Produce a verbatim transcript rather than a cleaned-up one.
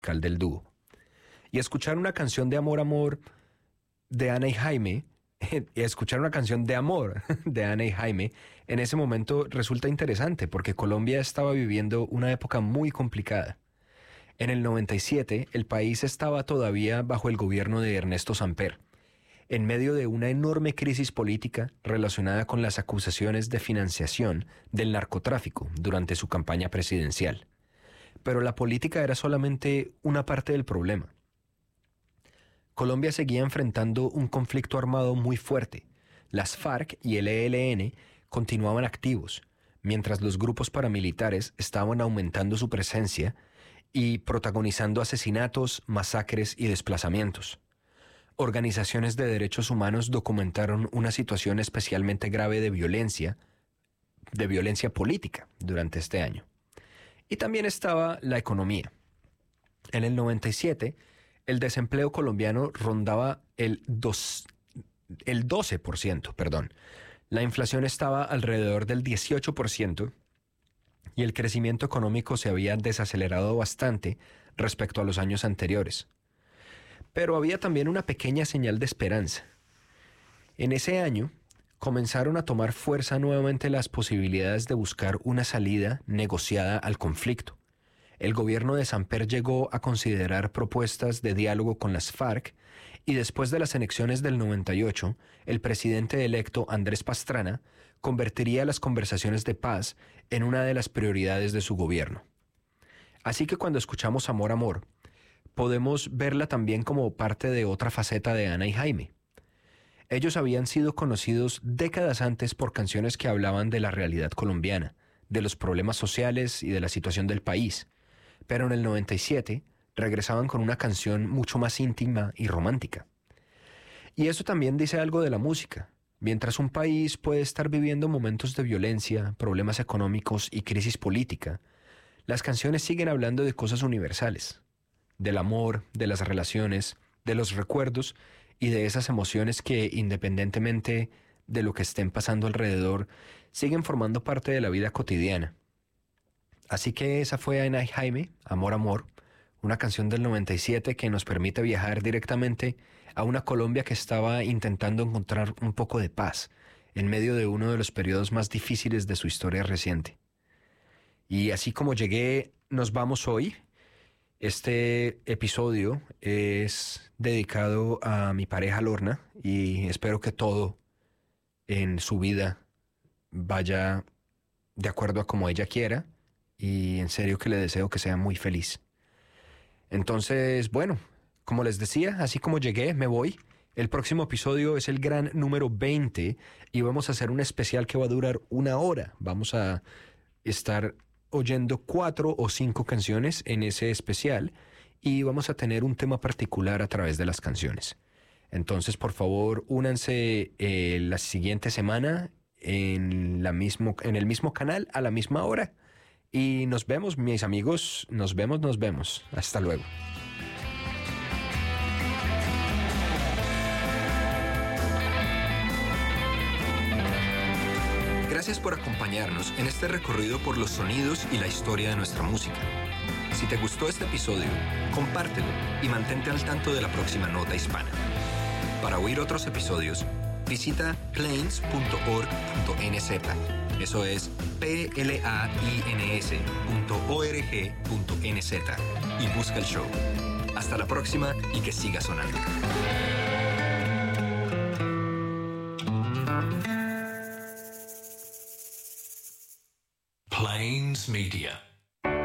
musical del dúo. Y escuchar una canción de Amor, Amor de Ana y Jaime, y escuchar una canción de amor de Ana y Jaime, en ese momento resulta interesante porque Colombia estaba viviendo una época muy complicada. En el noventa y siete, el país estaba todavía bajo el gobierno de Ernesto Samper, en medio de una enorme crisis política relacionada con las acusaciones de financiación del narcotráfico durante su campaña presidencial. Pero la política era solamente una parte del problema. Colombia seguía enfrentando un conflicto armado muy fuerte. Las FARC y el E L N continuaban activos, mientras los grupos paramilitares estaban aumentando su presencia y protagonizando asesinatos, masacres y desplazamientos. Organizaciones de derechos humanos documentaron una situación especialmente grave de violencia, de violencia política durante este año. Y también estaba la economía. En el noventa y siete, el desempleo colombiano rondaba el, dos, el doce por ciento, perdón. La inflación estaba alrededor del dieciocho por ciento y el crecimiento económico se había desacelerado bastante respecto a los años anteriores. Pero había también una pequeña señal de esperanza. En ese año comenzaron a tomar fuerza nuevamente las posibilidades de buscar una salida negociada al conflicto. El gobierno de Samper llegó a considerar propuestas de diálogo con las FARC y después de las elecciones del noventa y ocho, el presidente electo Andrés Pastrana convertiría las conversaciones de paz en una de las prioridades de su gobierno. Así que cuando escuchamos Amor, Amor, podemos verla también como parte de otra faceta de Ana y Jaime. Ellos habían sido conocidos décadas antes por canciones que hablaban de la realidad colombiana, de los problemas sociales y de la situación del país. Pero en el noventa y siete regresaban con una canción mucho más íntima y romántica. Y eso también dice algo de la música. Mientras un país puede estar viviendo momentos de violencia, problemas económicos y crisis política, las canciones siguen hablando de cosas universales, del amor, de las relaciones, de los recuerdos y de esas emociones que, independientemente de lo que estén pasando alrededor, siguen formando parte de la vida cotidiana. Así que esa fue Ana y Jaime, Amor, Amor, una canción del noventa y siete que nos permite viajar directamente a una Colombia que estaba intentando encontrar un poco de paz en medio de uno de los periodos más difíciles de su historia reciente. Y así como llegué, nos vamos hoy. Este episodio es dedicado a mi pareja Lorna y espero que todo en su vida vaya de acuerdo a como ella quiera. Y en serio que le deseo que sea muy feliz. Entonces, bueno, como les decía, así como llegué, me voy. El próximo episodio es el gran número veinte y vamos a hacer un especial que va a durar una hora. Vamos a estar oyendo cuatro o cinco canciones en ese especial y vamos a tener un tema particular a través de las canciones. Entonces, por favor, únanse eh, la siguiente semana en, la mismo, en el mismo canal a la misma hora. Y nos vemos, mis amigos, nos vemos, nos vemos. Hasta luego. Gracias por acompañarnos en este recorrido por los sonidos y la historia de nuestra música. Si te gustó este episodio, compártelo y mantente al tanto de la próxima Nota Hispana. Para oír otros episodios, visita plains punto org punto n z. Eso es P L A I N S punto org punto n z y busca el show. Hasta la próxima y que siga sonando. Plains Media.